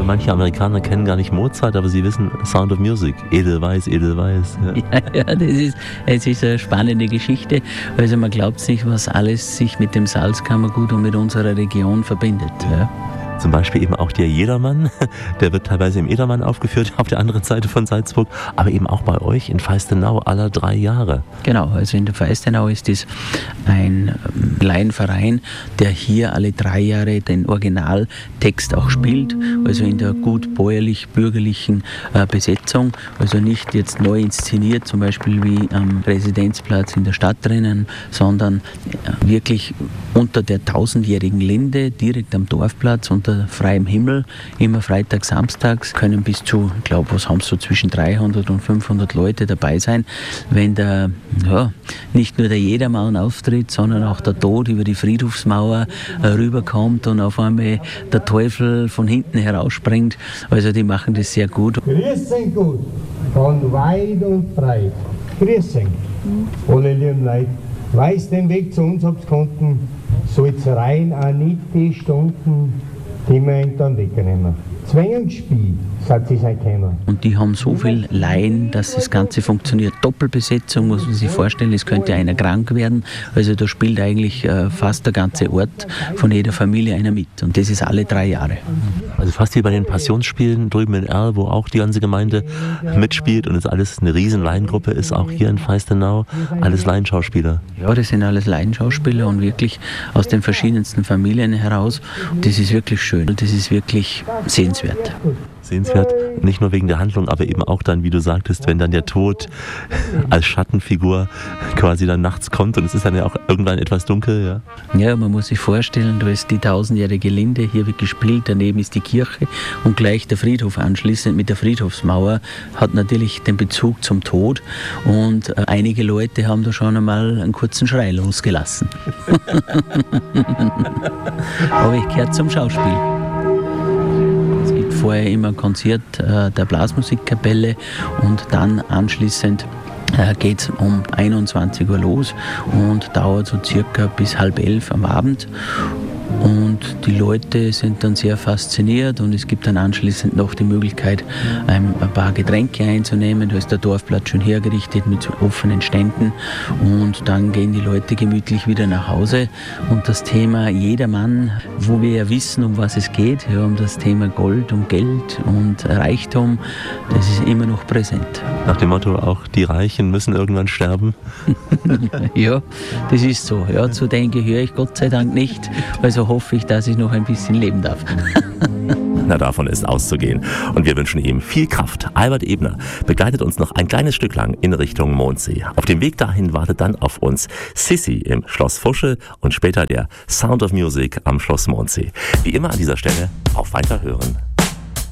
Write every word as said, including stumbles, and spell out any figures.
manche Amerikaner kennen gar nicht Mozart, aber sie wissen Sound of Music. Edelweiss, Edelweiss. Ja, ja, ja das, ist, das ist eine spannende Geschichte. Also man glaubt nicht, was alles sich mit dem Salzkammergut und mit unserer Region verbindet. Ja. Zum Beispiel eben auch der Jedermann, der wird teilweise im Edermann aufgeführt, auf der anderen Seite von Salzburg, aber eben auch bei euch in Feistenau aller drei Jahre. Genau, also in der Feistenau ist es ein Laienverein, der hier alle drei Jahre den Originaltext auch spielt, also in der gut bäuerlich-bürgerlichen äh, Besetzung, also nicht jetzt neu inszeniert, zum Beispiel wie am Residenzplatz in der Stadt drinnen, sondern äh, wirklich unter der tausendjährigen Linde, direkt am Dorfplatz, unter freiem Himmel, immer freitags, samstags, können bis zu, ich glaube, was haben so zwischen dreihundert und fünfhundert Leute dabei sein, wenn der, ja, nicht nur der Jedermann auftritt, sondern auch der Tod über die Friedhofsmauer äh, rüberkommt und auf einmal der Teufel von hinten herausspringt. Also die machen das sehr gut. Grüß euch gut, von weit und breit. Grüß euch, alle lieben Leute. Weiß den Weg zu uns habt konnten, soll's rein auch nicht die Stunden, die wir ihn dann wegnehmen. Zwängungsspiel, sagt sie sein Thema. Und die haben so viel Laien, dass das Ganze funktioniert. Doppelbesetzung, muss man sich vorstellen, es könnte einer krank werden. Also da spielt eigentlich äh, fast der ganze Ort von jeder Familie einer mit. Und das ist alle drei Jahre. Also fast wie bei den Passionsspielen drüben in Erl, wo auch die ganze Gemeinde mitspielt und es alles eine riesen Laiengruppe ist, auch hier in Feistenau, alles Laienschauspieler. Ja, das sind alles Laienschauspieler und wirklich aus den verschiedensten Familien heraus. Das ist wirklich schön. Das ist wirklich sehenswert. Sehenswert, nicht nur wegen der Handlung, aber eben auch dann, wie du sagtest, wenn dann der Tod als Schattenfigur quasi dann nachts kommt und es ist dann ja auch irgendwann etwas dunkel. Ja, ja, man muss sich vorstellen, da ist die tausendjährige Linde, hier wird gespielt, daneben ist die Kirche und gleich der Friedhof anschließend mit der Friedhofsmauer hat natürlich den Bezug zum Tod und äh, einige Leute haben da schon einmal einen kurzen Schrei losgelassen. Aber ich gehöre zum Schauspiel. Vorher immer ein Konzert äh, der Blasmusikkapelle und dann anschließend äh, geht es um einundzwanzig Uhr los und dauert so circa bis halb elf am Abend. Und die Leute sind dann sehr fasziniert und es gibt dann anschließend noch die Möglichkeit, ein paar Getränke einzunehmen. Da ist der Dorfplatz schön hergerichtet mit so offenen Ständen und dann gehen die Leute gemütlich wieder nach Hause. Und das Thema Jedermann, wo wir ja wissen, um was es geht, ja, um das Thema Gold und Geld und Reichtum, das ist immer noch präsent. Nach dem Motto, auch die Reichen müssen irgendwann sterben? Ja, das ist so. Ja, zu denen gehöre ich Gott sei Dank nicht. Also hoffe ich, dass ich noch ein bisschen leben darf. Na, davon ist auszugehen. Und wir wünschen ihm viel Kraft. Albert Ebner begleitet uns noch ein kleines Stück lang in Richtung Mondsee. Auf dem Weg dahin wartet dann auf uns Sissi im Schloss Fusche und später der Sound of Music am Schloss Mondsee. Wie immer an dieser Stelle auf Weiterhören.